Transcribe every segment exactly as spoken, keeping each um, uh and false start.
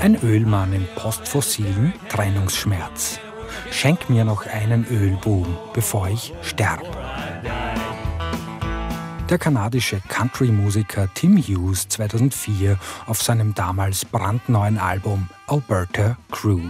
Ein Ölmann im postfossilen Trennungsschmerz. Schenk mir noch einen Ölboom, bevor ich sterb. Der kanadische Country-Musiker Tim Hughes zweitausendvier auf seinem damals brandneuen Album Alberta Crude.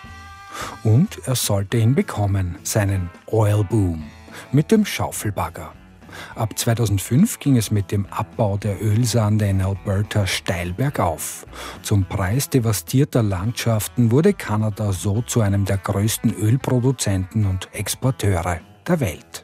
Und er sollte ihn bekommen, seinen Oil Boom, mit dem Schaufelbagger. Ab zweitausendfünf ging es mit dem Abbau der Ölsande in Alberta steil bergauf. Zum Preis devastierter Landschaften wurde Kanada so zu einem der größten Ölproduzenten und Exporteure der Welt.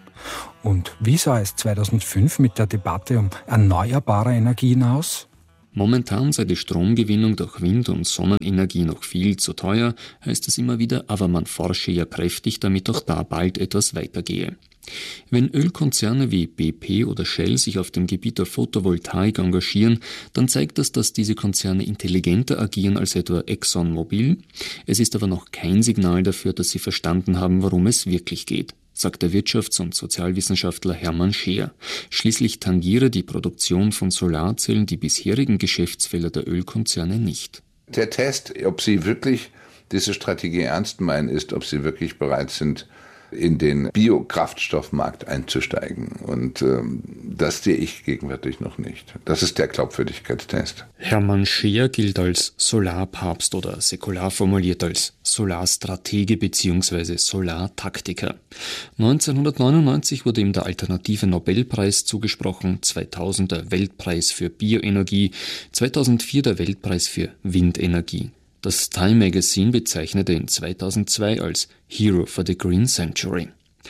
Und wie sah es zweitausendfünf mit der Debatte um erneuerbare Energien aus? Momentan sei die Stromgewinnung durch Wind- und Sonnenenergie noch viel zu teuer, heißt es immer wieder, aber man forsche ja kräftig, damit auch da bald etwas weitergehe. Wenn Ölkonzerne wie B P oder Shell sich auf dem Gebiet der Photovoltaik engagieren, dann zeigt das, dass diese Konzerne intelligenter agieren als etwa ExxonMobil. Es ist aber noch kein Signal dafür, dass sie verstanden haben, worum es wirklich geht, sagt der Wirtschafts- und Sozialwissenschaftler Hermann Scheer. Schließlich tangiere die Produktion von Solarzellen die bisherigen Geschäftsfelder der Ölkonzerne nicht. Der Test, ob sie wirklich diese Strategie ernst meinen, ist, ob sie wirklich bereit sind, in den Biokraftstoffmarkt einzusteigen. Und ähm, das sehe ich gegenwärtig noch nicht. Das ist der Glaubwürdigkeitstest. Hermann Scheer gilt als Solarpapst oder säkular formuliert als Solarstratege bzw. Solartaktiker. neunzehnhundertneunundneunzig wurde ihm der Alternative Nobelpreis zugesprochen, zweitausend der Weltpreis für Bioenergie, zweitausendvier der Weltpreis für Windenergie. Das Time Magazine bezeichnete ihn zweitausendzwei als Hero for the Green Century.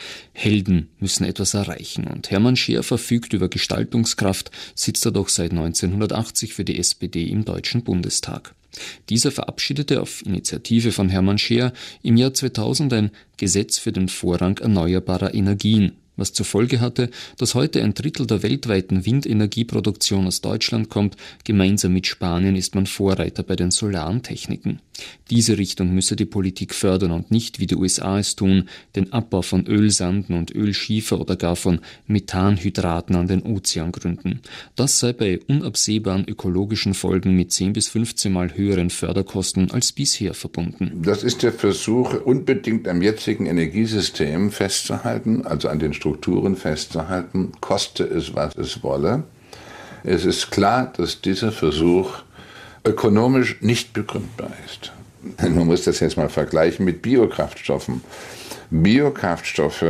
Helden müssen etwas erreichen und Hermann Scheer verfügt über Gestaltungskraft, sitzt er doch seit neunzehnhundertachtzig für die S P D im Deutschen Bundestag. Dieser verabschiedete auf Initiative von Hermann Scheer im Jahr zweitausend ein Gesetz für den Vorrang erneuerbarer Energien, was zur Folge hatte, dass heute ein Drittel der weltweiten Windenergieproduktion aus Deutschland kommt. Gemeinsam mit Spanien ist man Vorreiter bei den solaren Techniken. Diese Richtung müsse die Politik fördern und nicht, wie die U S A es tun, den Abbau von Ölsanden und Ölschiefer oder gar von Methanhydraten an den Ozeangründen. Das sei bei unabsehbaren ökologischen Folgen mit zehn bis fünfzehn Mal höheren Förderkosten als bisher verbunden. Das ist der Versuch, unbedingt am jetzigen Energiesystem festzuhalten, also an den Strukturen festzuhalten, koste es, was es wolle. Es ist klar, dass dieser Versuch ökonomisch nicht begründbar ist. Man muss das jetzt mal vergleichen mit Biokraftstoffen. Biokraftstoffe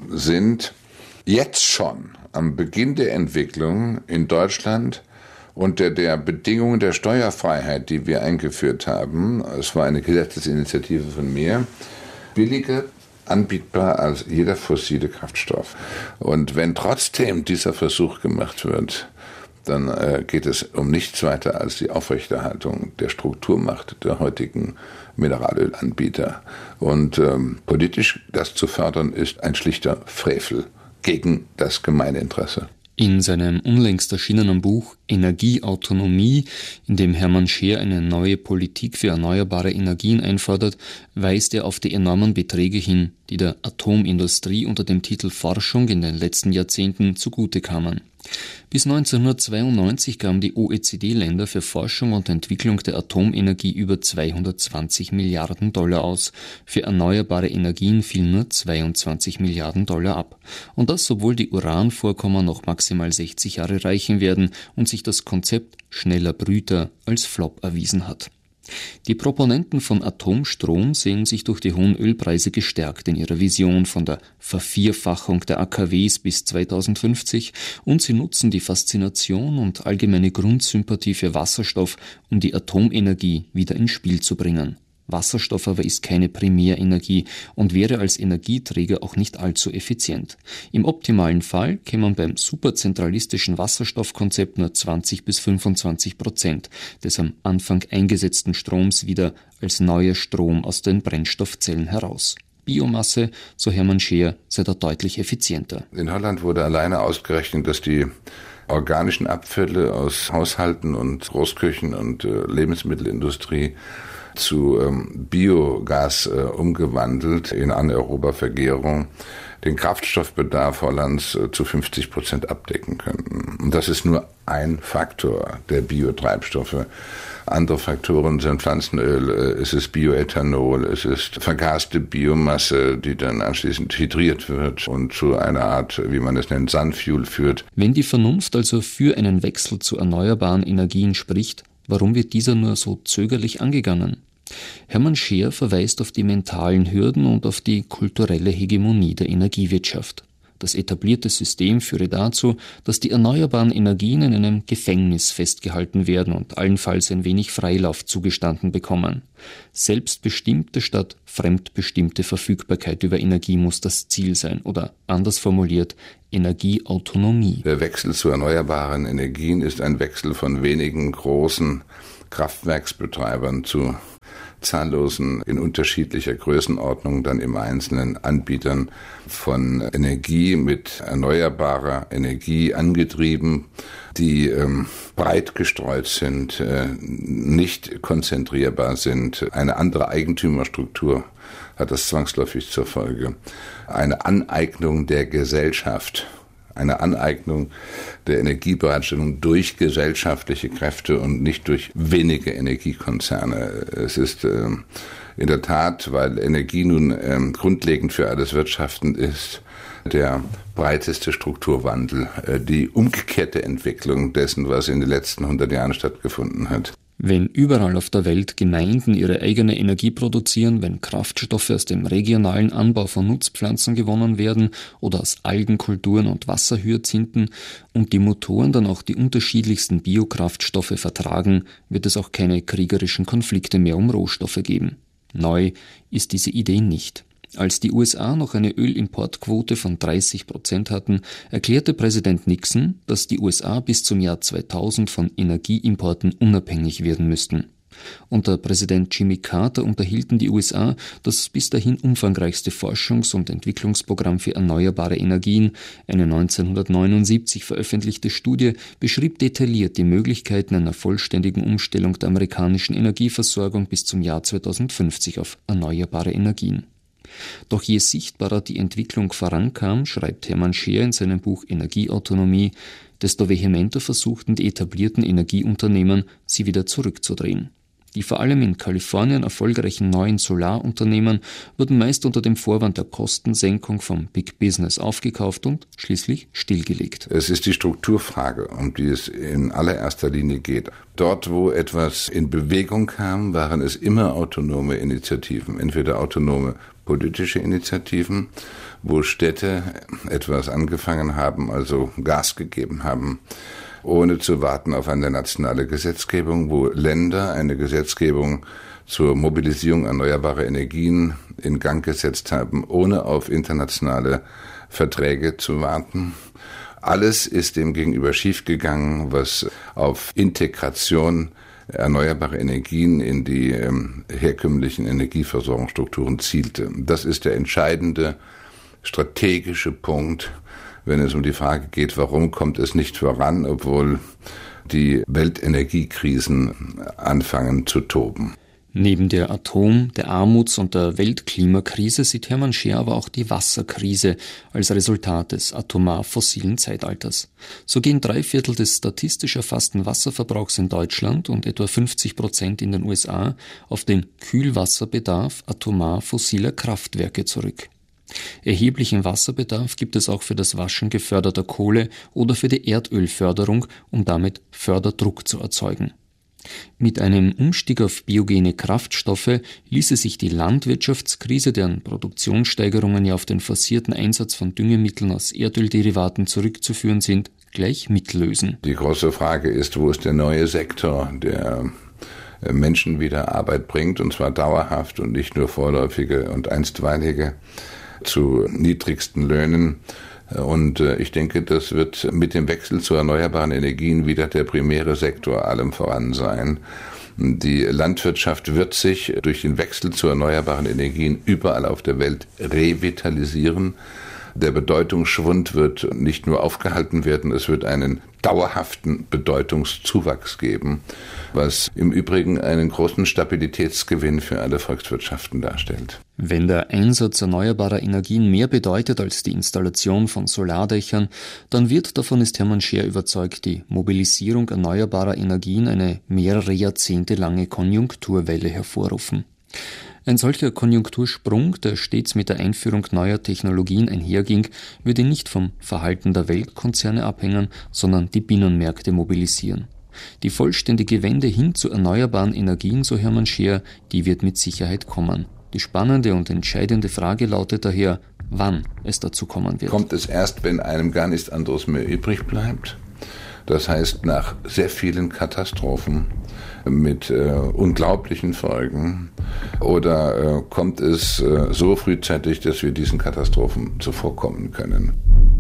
sind jetzt schon am Beginn der Entwicklung in Deutschland unter der Bedingung der Steuerfreiheit, die wir eingeführt haben, es war eine Gesetzesinitiative von mir, billiger anbietbar als jeder fossile Kraftstoff. Und wenn trotzdem dieser Versuch gemacht wird, dann äh, geht es um nichts weiter als die Aufrechterhaltung der Strukturmacht der heutigen Mineralölanbieter. Und ähm, politisch das zu fördern, ist ein schlichter Frevel gegen das Gemeininteresse. In seinem unlängst erschienenen Buch Energieautonomie, in dem Hermann Scheer eine neue Politik für erneuerbare Energien einfordert, weist er auf die enormen Beträge hin, die der Atomindustrie unter dem Titel Forschung in den letzten Jahrzehnten zugute kamen. Bis neunzehnhundertzweiundneunzig gaben die O E C D-Länder für Forschung und Entwicklung der Atomenergie über zweihundertzwanzig Milliarden Dollar aus. Für erneuerbare Energien fielen nur zweiundzwanzig Milliarden Dollar ab. Und das, obwohl die Uranvorkommen noch maximal sechzig Jahre reichen werden und sich das Konzept schneller Brüter als Flop erwiesen hat. Die Proponenten von Atomstrom sehen sich durch die hohen Ölpreise gestärkt in ihrer Vision von der Vervierfachung der A K Ws bis zweitausendfünfzig und sie nutzen die Faszination und allgemeine Grundsympathie für Wasserstoff, um die Atomenergie wieder ins Spiel zu bringen. Wasserstoff aber ist keine Primärenergie und wäre als Energieträger auch nicht allzu effizient. Im optimalen Fall käme man beim superzentralistischen Wasserstoffkonzept nur zwanzig bis fünfundzwanzig Prozent des am Anfang eingesetzten Stroms wieder als neuer Strom aus den Brennstoffzellen heraus. Biomasse, so Hermann Scheer, sei da deutlich effizienter. In Holland wurde alleine ausgerechnet, dass die organischen Abfälle aus Haushalten und Großküchen und äh, Lebensmittelindustrie zu ähm, Biogas äh, umgewandelt in anaerober Vergärung, den Kraftstoffbedarf Hollands äh, zu fünfzig Prozent abdecken könnten. Und das ist nur ein Faktor der Biotreibstoffe. Andere Faktoren sind Pflanzenöl, es ist Bioethanol, es ist vergaste Biomasse, die dann anschließend hydriert wird und zu einer Art, wie man es nennt, Sunfuel führt. Wenn die Vernunft also für einen Wechsel zu erneuerbaren Energien spricht, warum wird dieser nur so zögerlich angegangen? Hermann Scheer verweist auf die mentalen Hürden und auf die kulturelle Hegemonie der Energiewirtschaft. Das etablierte System führe dazu, dass die erneuerbaren Energien in einem Gefängnis festgehalten werden und allenfalls ein wenig Freilauf zugestanden bekommen. Selbstbestimmte statt fremdbestimmte Verfügbarkeit über Energie muss das Ziel sein oder anders formuliert Energieautonomie. Der Wechsel zu erneuerbaren Energien ist ein Wechsel von wenigen großen Kraftwerksbetreibern zu zahllosen, in unterschiedlicher Größenordnung dann im Einzelnen Anbietern von Energie mit erneuerbarer Energie angetrieben, die ähm, breit gestreut sind, äh, nicht konzentrierbar sind. Eine andere Eigentümerstruktur hat das zwangsläufig zur Folge. Eine Aneignung der Gesellschaft. Eine Aneignung der Energiebereitstellung durch gesellschaftliche Kräfte und nicht durch wenige Energiekonzerne. Es ist äh, in der Tat, weil Energie nun äh, grundlegend für alles Wirtschaften ist, der breiteste Strukturwandel, äh, die umgekehrte Entwicklung dessen, was in den letzten hundert Jahren stattgefunden hat. Wenn überall auf der Welt Gemeinden ihre eigene Energie produzieren, wenn Kraftstoffe aus dem regionalen Anbau von Nutzpflanzen gewonnen werden oder aus Algenkulturen und Wasserhyazinthen und die Motoren dann auch die unterschiedlichsten Biokraftstoffe vertragen, wird es auch keine kriegerischen Konflikte mehr um Rohstoffe geben. Neu ist diese Idee nicht. Als die U S A noch eine Ölimportquote von dreißig Prozent hatten, erklärte Präsident Nixon, dass die U S A bis zum Jahr zweitausend von Energieimporten unabhängig werden müssten. Unter Präsident Jimmy Carter unterhielten die U S A das bis dahin umfangreichste Forschungs- und Entwicklungsprogramm für erneuerbare Energien. Eine neunzehnhundertneunundsiebzig veröffentlichte Studie beschrieb detailliert die Möglichkeiten einer vollständigen Umstellung der amerikanischen Energieversorgung bis zum Jahr zweitausendfünfzig auf erneuerbare Energien. Doch je sichtbarer die Entwicklung vorankam, schreibt Hermann Scheer in seinem Buch Energieautonomie, desto vehementer versuchten die etablierten Energieunternehmen, sie wieder zurückzudrehen. Die vor allem in Kalifornien erfolgreichen neuen Solarunternehmen wurden meist unter dem Vorwand der Kostensenkung vom Big Business aufgekauft und schließlich stillgelegt. Es ist die Strukturfrage, um die es in allererster Linie geht. Dort, wo etwas in Bewegung kam, waren es immer autonome Initiativen, entweder autonome politische Initiativen, wo Städte etwas angefangen haben, also Gas gegeben haben, ohne zu warten auf eine nationale Gesetzgebung, wo Länder eine Gesetzgebung zur Mobilisierung erneuerbarer Energien in Gang gesetzt haben, ohne auf internationale Verträge zu warten. Alles ist dem gegenüber schiefgegangen, was auf Integration erneuerbare Energien in die ähm, herkömmlichen Energieversorgungsstrukturen zielte. Das ist der entscheidende strategische Punkt, wenn es um die Frage geht, warum kommt es nicht voran, obwohl die Weltenergiekrisen anfangen zu toben. Neben der Atom-, der Armuts- und der Weltklimakrise sieht Hermann Scheer aber auch die Wasserkrise als Resultat des atomar-fossilen Zeitalters. So gehen drei Viertel des statistisch erfassten Wasserverbrauchs in Deutschland und etwa fünfzig Prozent in den U S A auf den Kühlwasserbedarf atomar-fossiler Kraftwerke zurück. Erheblichen Wasserbedarf gibt es auch für das Waschen geförderter Kohle oder für die Erdölförderung, um damit Förderdruck zu erzeugen. Mit einem Umstieg auf biogene Kraftstoffe ließe sich die Landwirtschaftskrise, deren Produktionssteigerungen ja auf den forcierten Einsatz von Düngemitteln aus Erdölderivaten zurückzuführen sind, gleich mitlösen. Die große Frage ist, wo ist der neue Sektor, der Menschen wieder Arbeit bringt, und zwar dauerhaft und nicht nur vorläufige und einstweilige zu niedrigsten Löhnen. Und ich denke, das wird mit dem Wechsel zu erneuerbaren Energien wieder der primäre Sektor allem voran sein. Die Landwirtschaft wird sich durch den Wechsel zu erneuerbaren Energien überall auf der Welt revitalisieren. Der Bedeutungsschwund wird nicht nur aufgehalten werden, es wird einen dauerhaften Bedeutungszuwachs geben, was im Übrigen einen großen Stabilitätsgewinn für alle Volkswirtschaften darstellt. Wenn der Einsatz erneuerbarer Energien mehr bedeutet als die Installation von Solardächern, dann wird, davon ist Hermann Scheer überzeugt, die Mobilisierung erneuerbarer Energien eine mehrere Jahrzehnte lange Konjunkturwelle hervorrufen. Ein solcher Konjunktursprung, der stets mit der Einführung neuer Technologien einherging, würde nicht vom Verhalten der Weltkonzerne abhängen, sondern die Binnenmärkte mobilisieren. Die vollständige Wende hin zu erneuerbaren Energien, so Hermann Scheer, die wird mit Sicherheit kommen. Die spannende und entscheidende Frage lautet daher, wann es dazu kommen wird. Kommt es erst, wenn einem gar nichts anderes mehr übrig bleibt? Das heißt, nach sehr vielen Katastrophen mit äh, unglaublichen Folgen, oder äh, kommt es äh, so frühzeitig, dass wir diesen Katastrophen zuvorkommen können?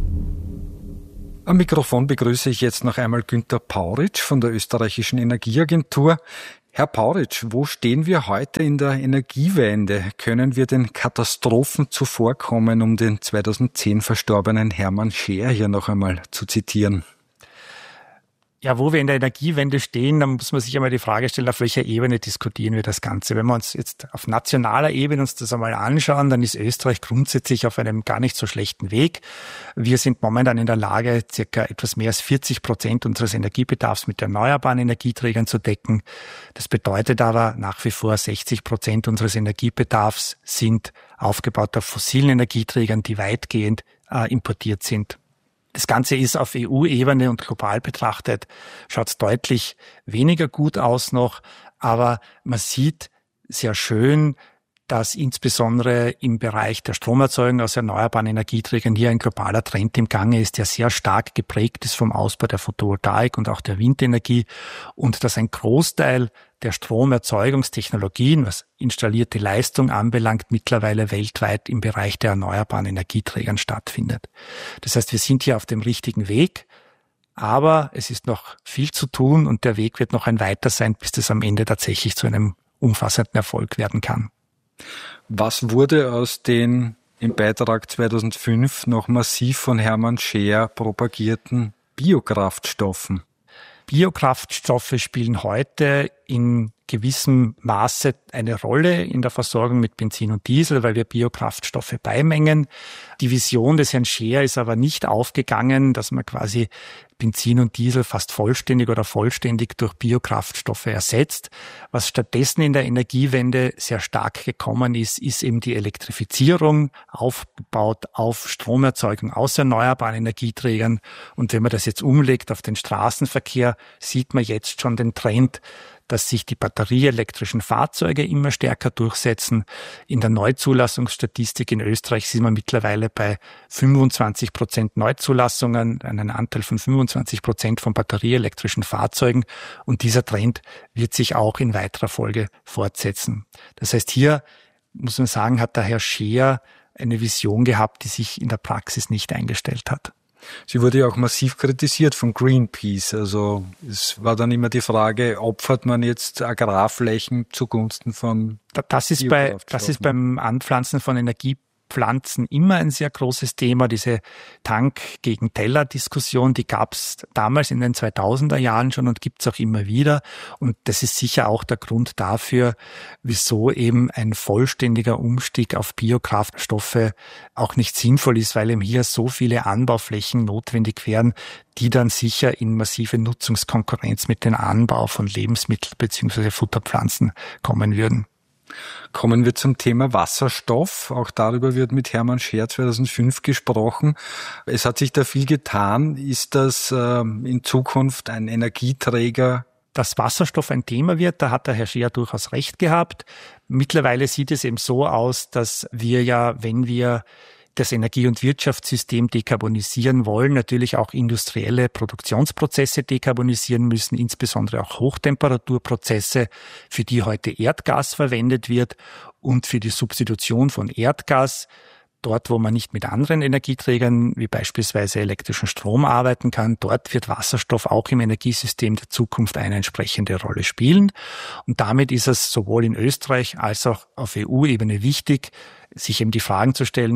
Am Mikrofon begrüße ich jetzt noch einmal Günter Pauritsch von der Österreichischen Energieagentur. Herr Pauritsch, wo stehen wir heute in der Energiewende? Können wir den Katastrophen zuvorkommen, um den zweitausendzehn verstorbenen Hermann Scheer hier noch einmal zu zitieren? Ja, wo wir in der Energiewende stehen, dann muss man sich einmal die Frage stellen, auf welcher Ebene diskutieren wir das Ganze. Wenn wir uns jetzt auf nationaler Ebene uns das einmal anschauen, dann ist Österreich grundsätzlich auf einem gar nicht so schlechten Weg. Wir sind momentan in der Lage, circa etwas mehr als vierzig Prozent unseres Energiebedarfs mit erneuerbaren Energieträgern zu decken. Das bedeutet aber nach wie vor sechzig Prozent unseres Energiebedarfs sind aufgebaut auf fossilen Energieträgern, die weitgehend äh, importiert sind. Das Ganze ist auf E U-Ebene und global betrachtet, schaut es deutlich weniger gut aus noch, aber man sieht sehr schön, dass insbesondere im Bereich der Stromerzeugung aus erneuerbaren Energieträgern hier ein globaler Trend im Gange ist, der sehr stark geprägt ist vom Ausbau der Photovoltaik und auch der Windenergie, und dass ein Großteil der Stromerzeugungstechnologien, was installierte Leistung anbelangt, mittlerweile weltweit im Bereich der erneuerbaren Energieträgern stattfindet. Das heißt, wir sind hier auf dem richtigen Weg, aber es ist noch viel zu tun und der Weg wird noch ein weiter sein, bis das am Ende tatsächlich zu einem umfassenden Erfolg werden kann. Was wurde aus den im Beitrag zweitausendfünf noch massiv von Hermann Scheer propagierten Biokraftstoffen? Biokraftstoffe spielen heute in gewissem Maße eine Rolle in der Versorgung mit Benzin und Diesel, weil wir Biokraftstoffe beimengen. Die Vision des Herrn Scheer ist aber nicht aufgegangen, dass man quasi Benzin und Diesel fast vollständig oder vollständig durch Biokraftstoffe ersetzt. Was stattdessen in der Energiewende sehr stark gekommen ist, ist eben die Elektrifizierung, aufgebaut auf Stromerzeugung aus erneuerbaren Energieträgern. Und wenn man das jetzt umlegt auf den Straßenverkehr, sieht man jetzt schon den Trend, dass sich die batterieelektrischen Fahrzeuge immer stärker durchsetzen. In der Neuzulassungsstatistik in Österreich sind wir mittlerweile bei fünfundzwanzig Prozent Neuzulassungen, einen Anteil von fünfundzwanzig Prozent von batterieelektrischen Fahrzeugen. Und dieser Trend wird sich auch in weiterer Folge fortsetzen. Das heißt, hier muss man sagen, hat der Herr Scheer eine Vision gehabt, die sich in der Praxis nicht eingestellt hat. Sie wurde ja auch massiv kritisiert von Greenpeace. Also es war dann immer die Frage, opfert man jetzt Agrarflächen zugunsten von Das ist bei, das ist beim Anpflanzen von Energiepflanzen immer ein sehr großes Thema. Diese Tank-gegen-Teller-Diskussion, die gab es damals in den zweitausender Jahren schon und gibt es auch immer wieder. Und das ist sicher auch der Grund dafür, wieso eben ein vollständiger Umstieg auf Biokraftstoffe auch nicht sinnvoll ist, weil eben hier so viele Anbauflächen notwendig wären, die dann sicher in massive Nutzungskonkurrenz mit dem Anbau von Lebensmitteln bzw. Futterpflanzen kommen würden. Kommen wir zum Thema Wasserstoff. Auch darüber wird mit Hermann Scheer zweitausendfünf gesprochen. Es hat sich da viel getan. Ist das äh, in Zukunft ein Energieträger? Dass Wasserstoff ein Thema wird, da hat der Herr Scheer durchaus recht gehabt. Mittlerweile sieht es eben so aus, dass wir ja, wenn wir das Energie- und Wirtschaftssystem dekarbonisieren wollen, natürlich auch industrielle Produktionsprozesse dekarbonisieren müssen, insbesondere auch Hochtemperaturprozesse, für die heute Erdgas verwendet wird, und für die Substitution von Erdgas, dort wo man nicht mit anderen Energieträgern wie beispielsweise elektrischen Strom arbeiten kann, dort wird Wasserstoff auch im Energiesystem der Zukunft eine entsprechende Rolle spielen. Und damit ist es sowohl in Österreich als auch auf E U-Ebene wichtig, sich eben die Fragen zu stellen,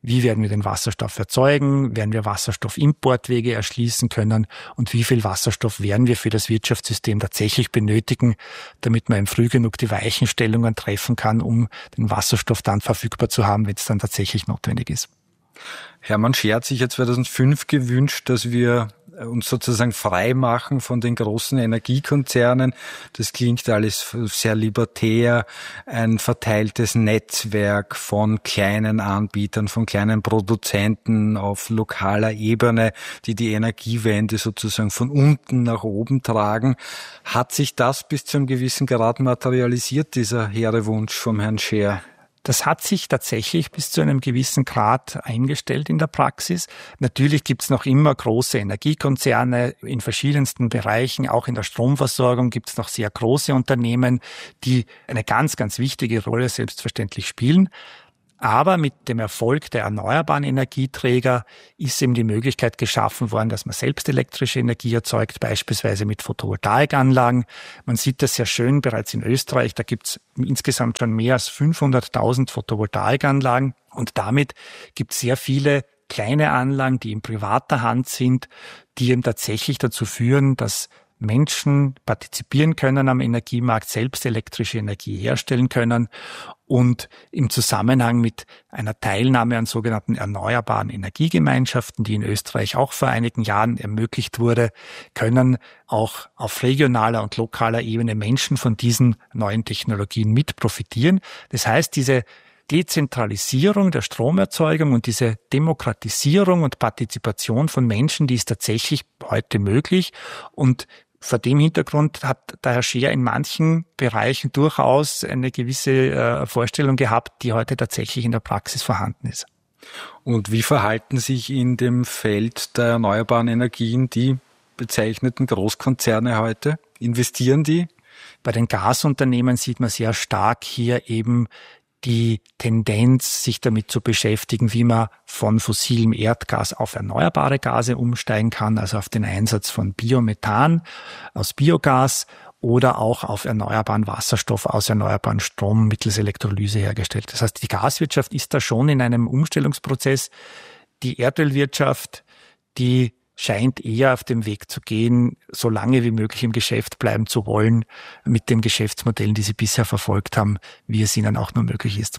wie werden wir den Wasserstoff erzeugen, werden wir Wasserstoffimportwege erschließen können und wie viel Wasserstoff werden wir für das Wirtschaftssystem tatsächlich benötigen, damit man eben früh genug die Weichenstellungen treffen kann, um den Wasserstoff dann verfügbar zu haben, wenn es dann tatsächlich notwendig ist. Hermann Scheer hat sich ja zweitausendfünf gewünscht, dass wir uns sozusagen frei machen von den großen Energiekonzernen. Das klingt alles sehr libertär, ein verteiltes Netzwerk von kleinen Anbietern, von kleinen Produzenten auf lokaler Ebene, die die Energiewende sozusagen von unten nach oben tragen. Hat sich das bis zu einem gewissen Grad materialisiert, dieser hehre Wunsch vom Herrn Scheer? Das hat sich tatsächlich bis zu einem gewissen Grad eingestellt in der Praxis. Natürlich gibt es noch immer große Energiekonzerne in verschiedensten Bereichen. Auch in der Stromversorgung gibt es noch sehr große Unternehmen, die eine ganz, ganz wichtige Rolle selbstverständlich spielen. Aber mit dem Erfolg der erneuerbaren Energieträger ist eben die Möglichkeit geschaffen worden, dass man selbst elektrische Energie erzeugt, beispielsweise mit Photovoltaikanlagen. Man sieht das sehr schön bereits in Österreich. Da gibt es insgesamt schon mehr als fünfhunderttausend Photovoltaikanlagen. Und damit gibt es sehr viele kleine Anlagen, die in privater Hand sind, die eben tatsächlich dazu führen, dass Menschen partizipieren können am Energiemarkt, selbst elektrische Energie herstellen können und im Zusammenhang mit einer Teilnahme an sogenannten erneuerbaren Energiegemeinschaften, die in Österreich auch vor einigen Jahren ermöglicht wurde, können auch auf regionaler und lokaler Ebene Menschen von diesen neuen Technologien mit profitieren. Das heißt, diese Dezentralisierung der Stromerzeugung und diese Demokratisierung und Partizipation von Menschen, die ist tatsächlich heute möglich. Und vor dem Hintergrund hat der Herr Scheer in manchen Bereichen durchaus eine gewisse äh, Vorstellung gehabt, die heute tatsächlich in der Praxis vorhanden ist. Und wie verhalten sich in dem Feld der erneuerbaren Energien die bezeichneten Großkonzerne heute? Investieren die? Bei den Gasunternehmen sieht man sehr stark hier eben die Tendenz, sich damit zu beschäftigen, wie man von fossilem Erdgas auf erneuerbare Gase umsteigen kann, also auf den Einsatz von Biomethan aus Biogas oder auch auf erneuerbaren Wasserstoff aus erneuerbaren Strom mittels Elektrolyse hergestellt. Das heißt, die Gaswirtschaft ist da schon in einem Umstellungsprozess. Die Erdölwirtschaft, die scheint eher auf dem Weg zu gehen, so lange wie möglich im Geschäft bleiben zu wollen, mit den Geschäftsmodellen, die sie bisher verfolgt haben, wie es ihnen auch nur möglich ist.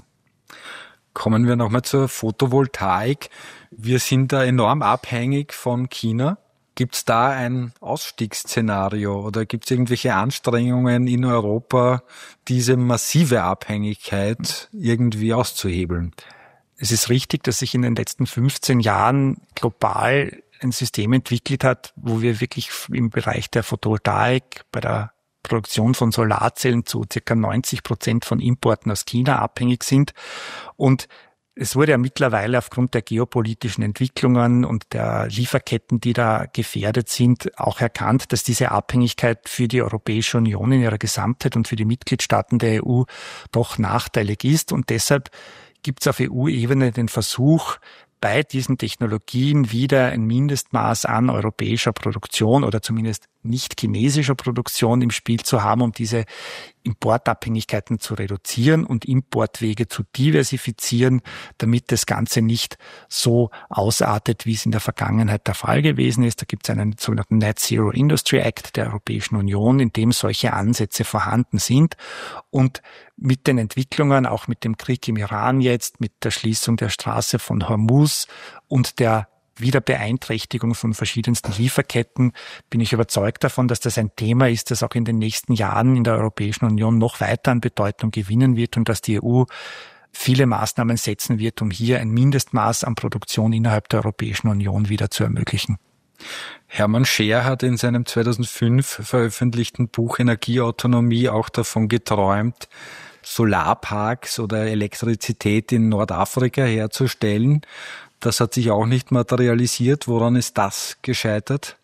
Kommen wir nochmal zur Photovoltaik. Wir sind da enorm abhängig von China. Gibt es da ein Ausstiegsszenario oder gibt es irgendwelche Anstrengungen in Europa, diese massive Abhängigkeit irgendwie auszuhebeln? Es ist richtig, dass sich in den letzten fünfzehn Jahren global ein System entwickelt hat, wo wir wirklich im Bereich der Photovoltaik bei der Produktion von Solarzellen zu circa neunzig Prozent von Importen aus China abhängig sind. Und es wurde ja mittlerweile aufgrund der geopolitischen Entwicklungen und der Lieferketten, die da gefährdet sind, auch erkannt, dass diese Abhängigkeit für die Europäische Union in ihrer Gesamtheit und für die Mitgliedstaaten der E U doch nachteilig ist. Und deshalb gibt es auf E U-Ebene den Versuch, bei diesen Technologien wieder ein Mindestmaß an europäischer Produktion oder zumindest nicht chinesischer Produktion im Spiel zu haben, um diese Importabhängigkeiten zu reduzieren und Importwege zu diversifizieren, damit das Ganze nicht so ausartet, wie es in der Vergangenheit der Fall gewesen ist. Da gibt es einen sogenannten Net Zero Industry Act der Europäischen Union, in dem solche Ansätze vorhanden sind. Und mit den Entwicklungen, auch mit dem Krieg im Iran jetzt, mit der Schließung der Straße von Hormuz und der Wiederbeeinträchtigung von verschiedensten Lieferketten, bin ich überzeugt davon, dass das ein Thema ist, das auch in den nächsten Jahren in der Europäischen Union noch weiter an Bedeutung gewinnen wird und dass die E U viele Maßnahmen setzen wird, um hier ein Mindestmaß an Produktion innerhalb der Europäischen Union wieder zu ermöglichen. Hermann Scheer hat in seinem zweitausendfünf veröffentlichten Buch Energieautonomie auch davon geträumt, Solarparks oder Elektrizität in Nordafrika herzustellen. Das hat sich auch nicht materialisiert. Woran ist das gescheitert?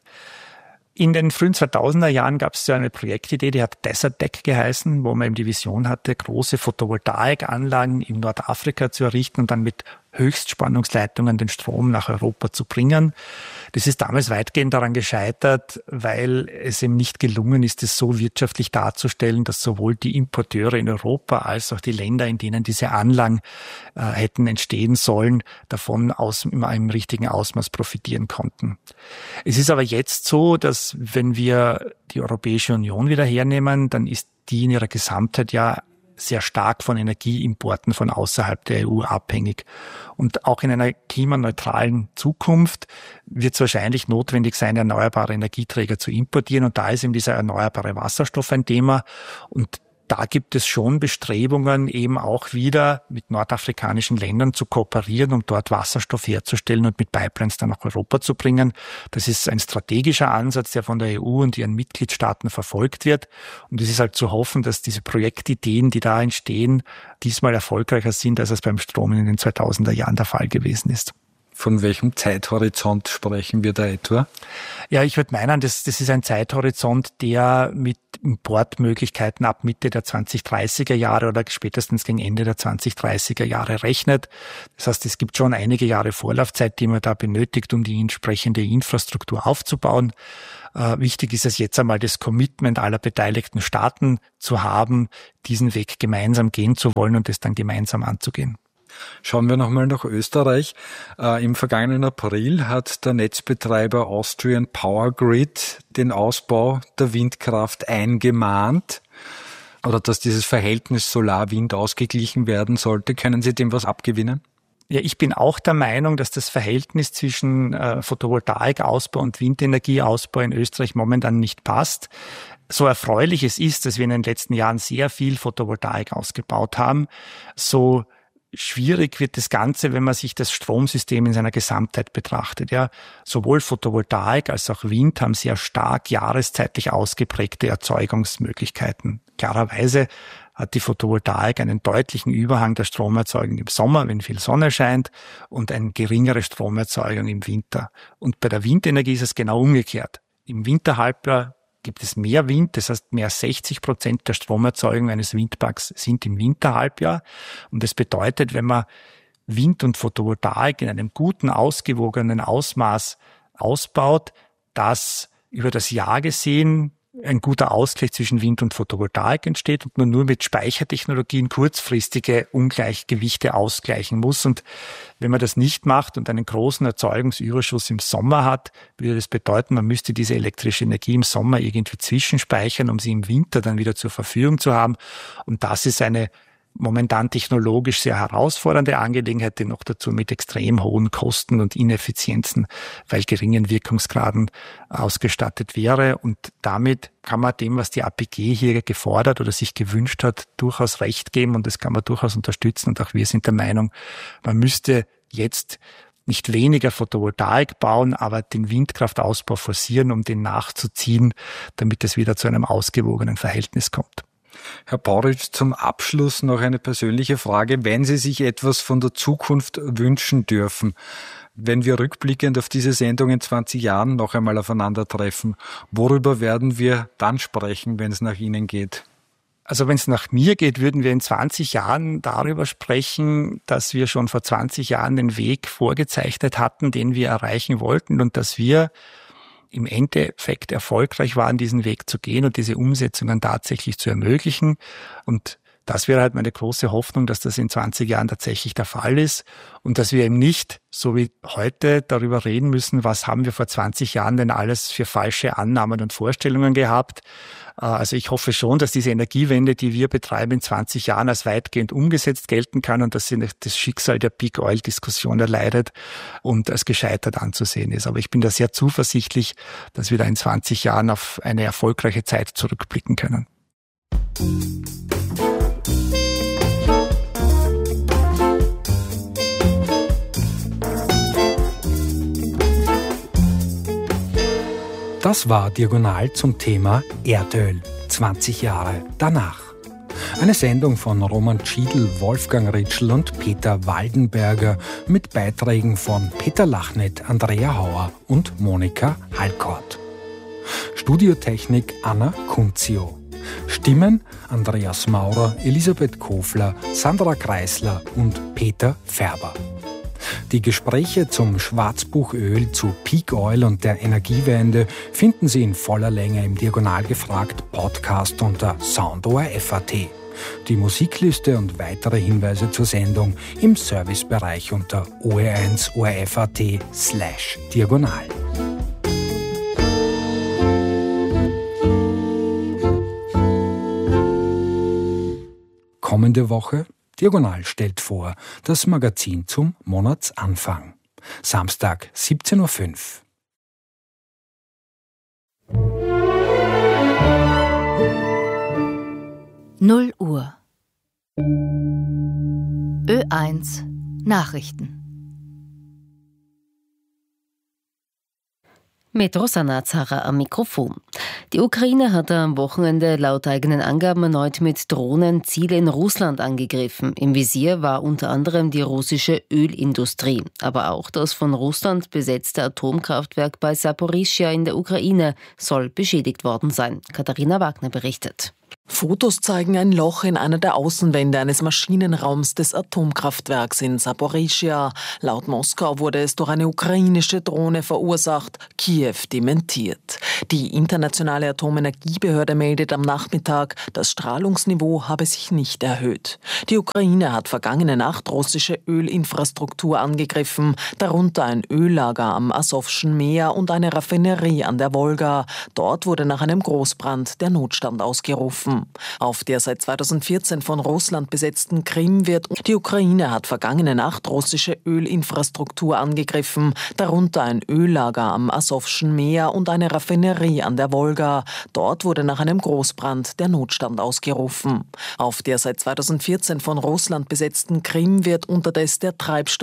In den frühen zweitausender Jahren gab es so eine Projektidee, die hat Desert Deck geheißen, wo man eben die Vision hatte, große Photovoltaikanlagen in Nordafrika zu errichten und dann mit Höchstspannungsleitungen den Strom nach Europa zu bringen. Das ist damals weitgehend daran gescheitert, weil es eben nicht gelungen ist, es so wirtschaftlich darzustellen, dass sowohl die Importeure in Europa als auch die Länder, in denen diese Anlagen äh, hätten entstehen sollen, davon aus, im, im richtigen Ausmaß profitieren konnten. Es ist aber jetzt so, dass wenn wir die Europäische Union wieder hernehmen, dann ist die in ihrer Gesamtheit ja sehr stark von Energieimporten von außerhalb der E U abhängig. Und auch in einer klimaneutralen Zukunft wird es wahrscheinlich notwendig sein, erneuerbare Energieträger zu importieren. Und da ist eben dieser erneuerbare Wasserstoff ein Thema. Und da gibt es schon Bestrebungen, eben auch wieder mit nordafrikanischen Ländern zu kooperieren, um dort Wasserstoff herzustellen und mit Pipelines dann nach Europa zu bringen. Das ist ein strategischer Ansatz, der von der E U und ihren Mitgliedstaaten verfolgt wird. Und es ist halt zu hoffen, dass diese Projektideen, die da entstehen, diesmal erfolgreicher sind, als es beim Strom in den zweitausender Jahren der Fall gewesen ist. Von welchem Zeithorizont sprechen wir da etwa? Ja, ich würde meinen, das, das ist ein Zeithorizont, der mit Importmöglichkeiten ab Mitte der zwanzig-dreißiger Jahre oder spätestens gegen Ende der zwanzig-dreißiger Jahre rechnet. Das heißt, es gibt schon einige Jahre Vorlaufzeit, die man da benötigt, um die entsprechende Infrastruktur aufzubauen. Äh, wichtig ist es jetzt einmal, das Commitment aller beteiligten Staaten zu haben, diesen Weg gemeinsam gehen zu wollen und es dann gemeinsam anzugehen. Schauen wir nochmal nach Österreich. Äh, Im vergangenen April hat der Netzbetreiber Austrian Power Grid den Ausbau der Windkraft eingemahnt oder dass dieses Verhältnis Solar-Wind ausgeglichen werden sollte. Können Sie dem was abgewinnen? Ja, ich bin auch der Meinung, dass das Verhältnis zwischen äh, Photovoltaikausbau und Windenergieausbau in Österreich momentan nicht passt. So erfreulich es ist, dass wir in den letzten Jahren sehr viel Photovoltaik ausgebaut haben, so schwierig wird das Ganze, wenn man sich das Stromsystem in seiner Gesamtheit betrachtet. Ja, sowohl Photovoltaik als auch Wind haben sehr stark jahreszeitlich ausgeprägte Erzeugungsmöglichkeiten. Klarerweise hat die Photovoltaik einen deutlichen Überhang der Stromerzeugung im Sommer, wenn viel Sonne scheint, und eine geringere Stromerzeugung im Winter. Und bei der Windenergie ist es genau umgekehrt. Im Winterhalbjahr gibt es mehr Wind, das heißt mehr als sechzig Prozent der Stromerzeugung eines Windparks sind im Winterhalbjahr. Und das bedeutet, wenn man Wind und Photovoltaik in einem guten, ausgewogenen Ausmaß ausbaut, dass über das Jahr gesehen ein guter Ausgleich zwischen Wind und Photovoltaik entsteht und man nur mit Speichertechnologien kurzfristige Ungleichgewichte ausgleichen muss. Und wenn man das nicht macht und einen großen Erzeugungsüberschuss im Sommer hat, würde das bedeuten, man müsste diese elektrische Energie im Sommer irgendwie zwischenspeichern, um sie im Winter dann wieder zur Verfügung zu haben. Und das ist eine momentan technologisch sehr herausfordernde Angelegenheit, die noch dazu mit extrem hohen Kosten und Ineffizienzen, weil geringen Wirkungsgraden ausgestattet wäre. Und damit kann man dem, was die A P G hier gefordert oder sich gewünscht hat, durchaus Recht geben und das kann man durchaus unterstützen. Und auch wir sind der Meinung, man müsste jetzt nicht weniger Photovoltaik bauen, aber den Windkraftausbau forcieren, um den nachzuziehen, damit es wieder zu einem ausgewogenen Verhältnis kommt. Herr Bauritsch, zum Abschluss noch eine persönliche Frage. Wenn Sie sich etwas von der Zukunft wünschen dürfen, wenn wir rückblickend auf diese Sendung in zwanzig Jahren noch einmal aufeinandertreffen, worüber werden wir dann sprechen, wenn es nach Ihnen geht? Also wenn es nach mir geht, würden wir in zwanzig Jahren darüber sprechen, dass wir schon vor zwanzig Jahren den Weg vorgezeichnet hatten, den wir erreichen wollten und dass wir im Endeffekt erfolgreich waren, diesen Weg zu gehen und diese Umsetzungen tatsächlich zu ermöglichen. Und das wäre halt meine große Hoffnung, dass das in zwanzig Jahren tatsächlich der Fall ist und dass wir eben nicht, so wie heute, darüber reden müssen, was haben wir vor zwanzig Jahren denn alles für falsche Annahmen und Vorstellungen gehabt. Also ich hoffe schon, dass diese Energiewende, die wir betreiben, in zwanzig Jahren als weitgehend umgesetzt gelten kann und dass sie nicht das Schicksal der Big-Oil-Diskussion erleidet und als gescheitert anzusehen ist. Aber ich bin da sehr zuversichtlich, dass wir da in zwanzig Jahren auf eine erfolgreiche Zeit zurückblicken können. Das war Diagonal zum Thema Erdöl, zwanzig Jahre danach. Eine Sendung von Roman Schiedl, Wolfgang Ritschl und Peter Waldenberger mit Beiträgen von Peter Lachnet, Andrea Hauer und Monika Halkort. Studiotechnik Anna Kunzio. Stimmen Andreas Maurer, Elisabeth Kofler, Sandra Kreisler und Peter Färber. Die Gespräche zum Schwarzbuchöl, zu Peak Oil und der Energiewende finden Sie in voller Länge im Diagonal gefragt Podcast unter soundorf punkt at. Die Musikliste und weitere Hinweise zur Sendung im Servicebereich unter o r eins o r f punkt at slash diagonal. Kommende Woche Diagonal stellt vor das Magazin zum Monatsanfang. Samstag, siebzehn Uhr fünf. null Uhr. Ö eins Nachrichten. Mit Rosanna Zara am Mikrofon. Die Ukraine hatte am Wochenende laut eigenen Angaben erneut mit Drohnen Ziele in Russland angegriffen. Im Visier war unter anderem die russische Ölindustrie, aber auch das von Russland besetzte Atomkraftwerk bei Saporischschja in der Ukraine soll beschädigt worden sein. Katharina Wagner berichtet. Fotos zeigen ein Loch in einer der Außenwände eines Maschinenraums des Atomkraftwerks in Saporischschja. Laut Moskau wurde es durch eine ukrainische Drohne verursacht, Kiew dementiert. Die internationale Atomenergiebehörde meldet am Nachmittag, das Strahlungsniveau habe sich nicht erhöht. Die Ukraine hat vergangene Nacht russische Ölinfrastruktur angegriffen, darunter ein Öllager am Asowschen Meer und eine Raffinerie an der Wolga. Dort wurde nach einem Großbrand der Notstand ausgerufen. Auf der seit zweitausendvierzehn von Russland besetzten Krim wird die Ukraine hat vergangene Nacht russische Ölinfrastruktur angegriffen, darunter ein Öllager am Asowschen Meer und eine Raffinerie an der Wolga. Dort wurde nach einem Großbrand der Notstand ausgerufen. Auf der seit zweitausendvierzehn von Russland besetzten Krim wird unterdessen der Treibstoff